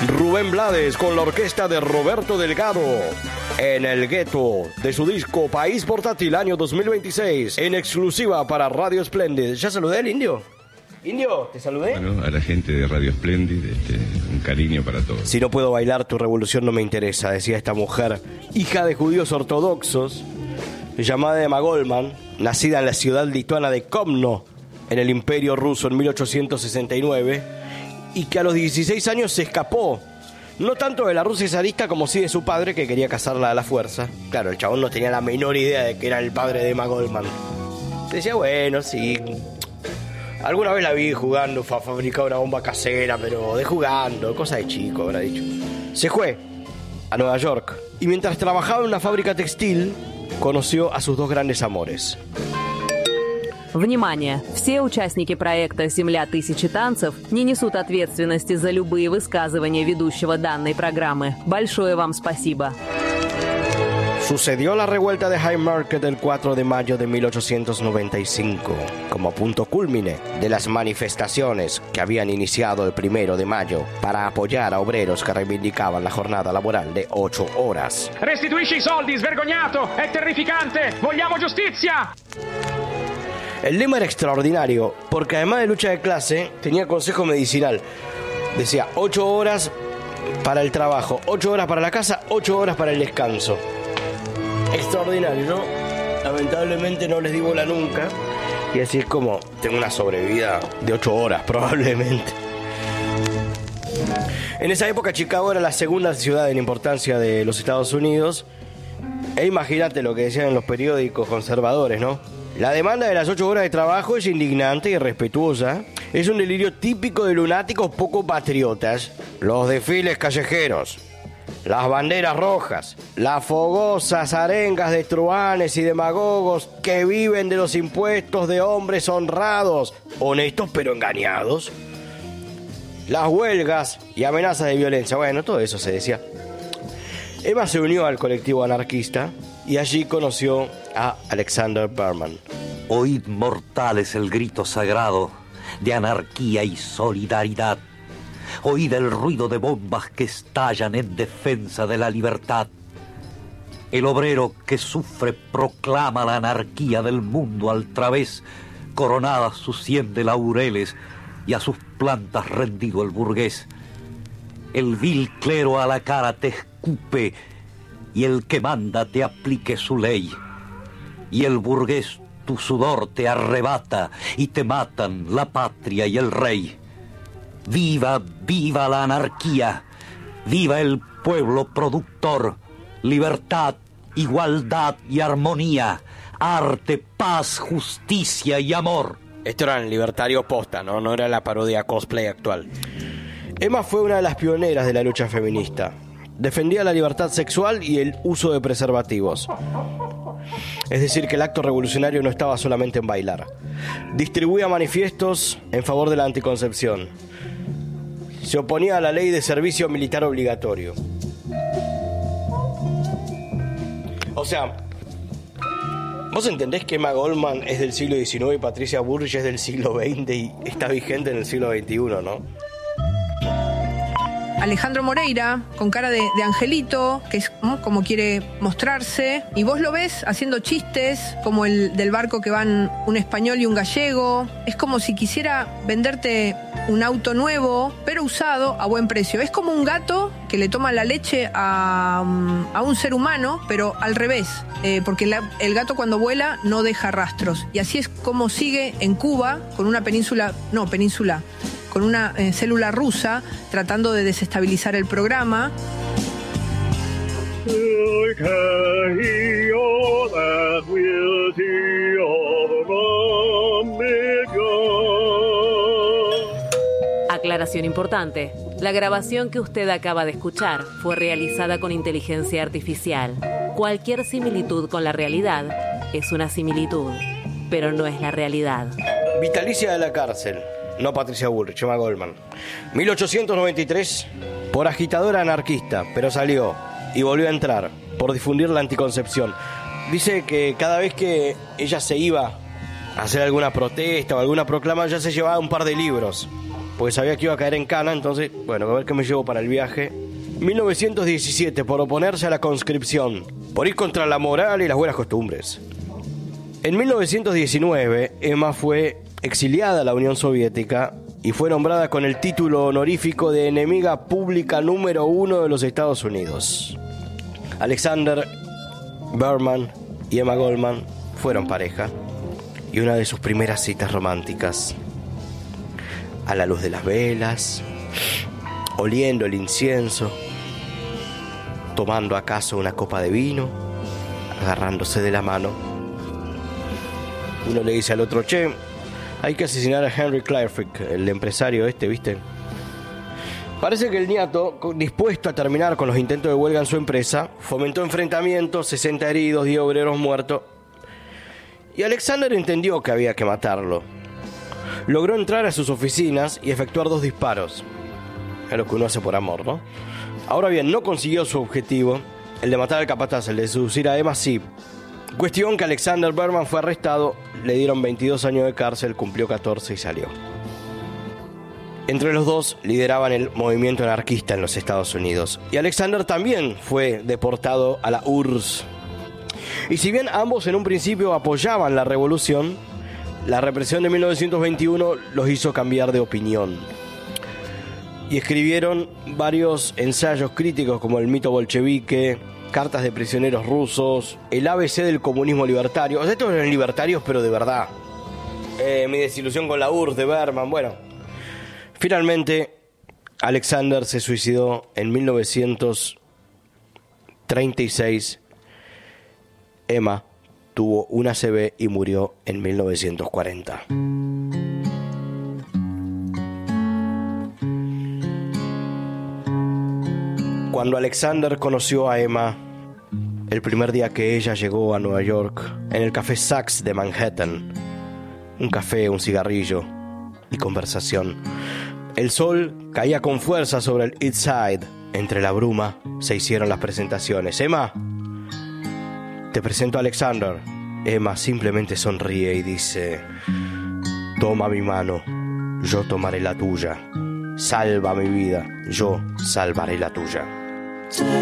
Rubén Blades con la orquesta de Roberto Delgado en El Gueto, de su disco País Portátil año 2026, en exclusiva para Radio Splendid. ¿Ya saludé al Indio? Indio, ¿te saludé? Bueno, a la gente de Radio Splendid, un cariño para todos. Si no puedo bailar, tu revolución no me interesa, decía esta mujer, hija de judíos ortodoxos, llamada Emma Goldman, nacida en la ciudad lituana de Komno, en el Imperio Ruso en 1869, y que a los 16 años se escapó, no tanto de la Rusia zarista como sí de su padre, que quería casarla a la fuerza. Claro, el chabón no tenía la menor idea de que era el padre de Emma Goldman. Decía, bueno, sí, alguna vez la vi jugando, fabricaba una bomba casera, pero de jugando, cosa de chico, habrá dicho. Se fue a Nueva York y mientras trabajaba en una fábrica textil, conoció a sus dos grandes amores. Внимание! Все участники проекта «Земля тысячи танцев» не несут ответственности за любые высказывания ведущего данной программы. Большое вам спасибо. Sucedió la revuelta de Haymarket el 4 de mayo de 1895, como punto cúlmine de las manifestaciones que habían iniciado el 1 de mayo para apoyar a obreros que reivindicaban la jornada laboral de 8 horas. Restituisci I soldi, svergognato! È terrificante! Vogliamo giustizia! El lema era extraordinario, porque además de lucha de clase, tenía consejo medicinal. Decía 8 horas para el trabajo, 8 horas para la casa, 8 horas para el descanso. Extraordinario, ¿no? Lamentablemente no les di bola nunca. Y así es como tengo una sobrevida de 8 horas probablemente. En esa época Chicago era la segunda ciudad en importancia de los Estados Unidos. E imagínate lo que decían en los periódicos conservadores, ¿no? La demanda de las 8 horas de trabajo es indignante y irrespetuosa. Es un delirio típico de lunáticos poco patriotas. Los desfiles callejeros, las banderas rojas, las fogosas arengas de truhanes y demagogos que viven de los impuestos de hombres honrados, honestos pero engañados. Las huelgas y amenazas de violencia. Bueno, todo eso se decía. Emma se unió al colectivo anarquista y allí conoció a Alexander Berman. Oíd, mortales, el grito sagrado de anarquía y solidaridad. Oíd el ruido de bombas que estallan en defensa de la libertad. El obrero que sufre proclama la anarquía del mundo al través, coronadas sus 100 de laureles, y a sus plantas rendido el burgués. El vil clero a la cara te escupe, y el que manda te aplique su ley. Y el burgués tu sudor te arrebata, y te matan la patria y el rey. Viva, viva la anarquía, viva el pueblo productor, libertad, igualdad y armonía, arte, paz, justicia y amor. Esto eran libertarios posta, ¿no? No era la parodia cosplay actual. Emma fue una de las pioneras de la lucha feminista. Defendía la libertad sexual y el uso de preservativos. Es decir, que el acto revolucionario no estaba solamente en bailar. Distribuía manifiestos en favor de la anticoncepción. Se oponía a la ley de servicio militar obligatorio. O sea, ¿vos entendés que Emma Goldman es del siglo XIX y Patricia Bullrich es del siglo XX y está vigente en el siglo XXI, no? Alejandro Moreira, con cara de angelito, que es como quiere mostrarse, y vos lo ves haciendo chistes, como el del barco que van un español y un gallego. Es como si quisiera venderte un auto nuevo, pero usado a buen precio. Es como un gato que le toma la leche a un ser humano, pero al revés, porque el gato cuando vuela no deja rastros. Y así es como sigue en Cuba, con una con una célula rusa tratando de desestabilizar el programa. Aclaración importante. La grabación que usted acaba de escuchar fue realizada con inteligencia artificial. Cualquier similitud con la realidad es una similitud, pero no es la realidad. Vitalicia de la cárcel. No Patricia Bullrich, Emma Goldman. 1893, por agitadora anarquista, pero salió y volvió a entrar por difundir la anticoncepción. Dice que cada vez que ella se iba a hacer alguna protesta o alguna proclama, ya se llevaba un par de libros porque sabía que iba a caer en cana, entonces, bueno, a ver qué me llevo para el viaje. 1917, por oponerse a la conscripción, por ir contra la moral y las buenas costumbres. En 1919, Emma fue exiliada a la Unión Soviética y fue nombrada con el título honorífico de enemiga pública número 1 de los Estados Unidos. Alexander Berman y Emma Goldman fueron pareja, y una de sus primeras citas románticas, a la luz de las velas, oliendo el incienso, tomando acaso una copa de vino, agarrándose de la mano. Uno le dice al otro: che, hay que asesinar a Henry Clairfield, el empresario este, ¿viste? Parece que el niato, dispuesto a terminar con los intentos de huelga en su empresa, fomentó enfrentamientos, 60 heridos, 10 obreros muertos. Y Alexander entendió que había que matarlo. Logró entrar a sus oficinas y efectuar 2 disparos. Es lo que uno hace por amor, ¿no? Ahora bien, no consiguió su objetivo, el de matar al capataz, el de seducir a Emma, sí. Cuestión que Alexander Berman fue arrestado, le dieron 22 años de cárcel, cumplió 14 y salió. Entre los dos lideraban el movimiento anarquista en los Estados Unidos. Y Alexander también fue deportado a la URSS. Y si bien ambos en un principio apoyaban la revolución, la represión de 1921 los hizo cambiar de opinión. Y escribieron varios ensayos críticos como El mito bolchevique, Cartas de prisioneros rusos, El ABC del comunismo libertario. O sea, estos eran libertarios, pero de verdad. Mi desilusión con la URSS de Berman. Bueno, finalmente Alexander se suicidó en 1936. Emma tuvo una ACV y murió en 1940. Cuando Alexander conoció a Emma, el primer día que ella llegó a Nueva York, en el café Saks de Manhattan, un café, un cigarrillo y conversación. El sol caía con fuerza sobre el East Side. Entre la bruma se hicieron las presentaciones. Emma, te presento a Alexander. Emma simplemente sonríe y dice: toma mi mano, yo tomaré la tuya. Salva mi vida, yo salvaré la tuya.